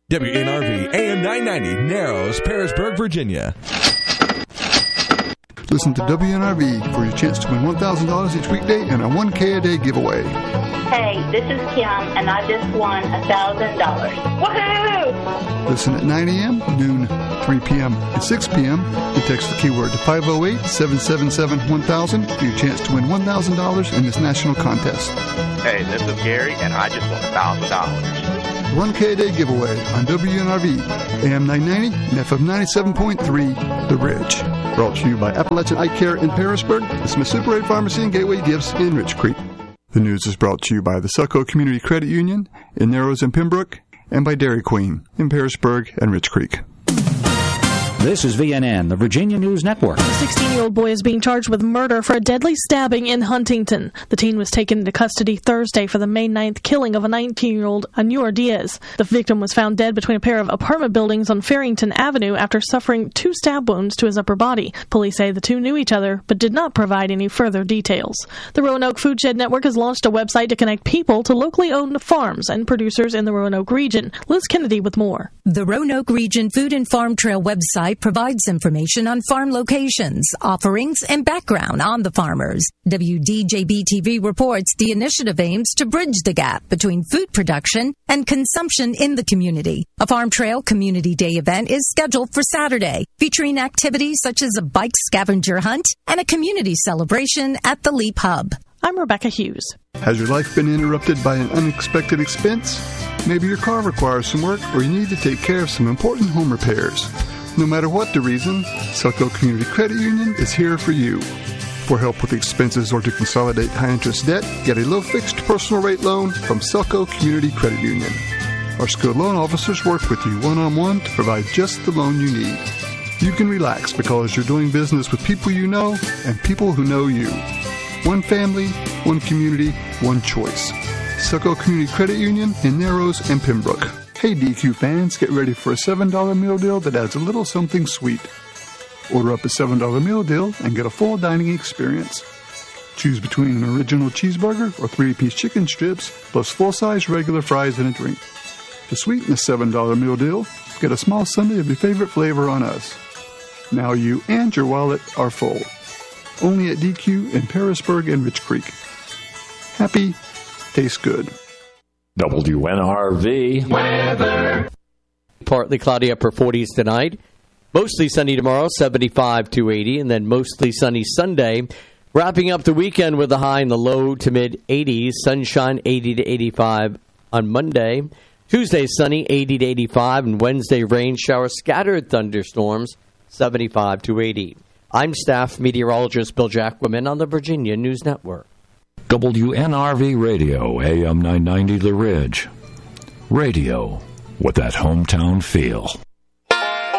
WNRV AM 990, Narrows, Pearisburg, Virginia. Listen to WNRV for your chance to win $1,000 each weekday and a 1K a day giveaway. Hey, this is Kim, and I just won $1,000. Woohoo! Listen at 9 a.m., noon, 3 p.m., and 6 p.m. and text the keyword to 508-777-1000 for your chance to win $1,000 in this national contest. Hey, this is Gary, and I just won $1,000. 1K a day giveaway on WNRV, AM 990 and FM 97.3, The Ridge. Brought to you by Appalachian Eye Care in Pearisburg, the Smith Super 8 Pharmacy and Gateway Gifts in Rich Creek. The news is brought to you by the Selco Community Credit Union in Narrows and Pembroke, and by Dairy Queen in Pearisburg and Rich Creek. This is VNN, the Virginia News Network. A 16-year-old boy is being charged with murder for a deadly stabbing in Huntington. The teen was taken into custody Thursday for the May 9th killing of a 19-year-old Anur Diaz. The victim was found dead between a pair of apartment buildings on Farrington Avenue after suffering 2 stab wounds to his upper body. Police say the two knew each other, but did not provide any further details. The Roanoke Food Shed Network has launched a website to connect people to locally owned farms and producers in the Roanoke region. Liz Kennedy with more. The Roanoke Region Food and Farm Trail website provides information on farm locations, offerings, and background on the farmers. WDJB-TV reports the initiative aims to bridge the gap between food production and consumption in the community. A Farm Trail Community Day event is scheduled for Saturday, featuring activities such as a bike scavenger hunt and a community celebration at the Leap Hub. I'm Rebecca Hughes. Has your life been interrupted by an unexpected expense? Maybe your car requires some work, or you need to take care of some important home repairs. No matter what the reason, Selco Community Credit Union is here for you. For help with expenses or to consolidate high-interest debt, get a low-fixed personal rate loan from Selco Community Credit Union. Our skilled loan officers work with you one-on-one to provide just the loan you need. You can relax because you're doing business with people you know and people who know you. One family, one community, one choice. Selco Community Credit Union in Narrows and Pembroke. Hey DQ fans, get ready for a $7 meal deal that adds a little something sweet. Order up a $7 meal deal and get a full dining experience. Choose between an original cheeseburger or 3-piece chicken strips, plus full-size regular fries and a drink. To sweeten the $7 meal deal, get a small sundae of your favorite flavor on us. Now you and your wallet are full. Only at DQ in Pearisburg and Rich Creek. Happy, tastes good. WNRV weather. Partly cloudy, upper 40s tonight. Mostly sunny tomorrow, 75 to 80, and then mostly sunny Sunday. Wrapping up the weekend with a high in the low to mid 80s. Sunshine 80 to 85 on Monday. Tuesday sunny 80 to 85, and Wednesday rain showers, scattered thunderstorms 75 to 80. I'm staff meteorologist Bill Jacquemin on the Virginia News Network. WNRV Radio, AM 990 The Ridge. Radio with that hometown feel.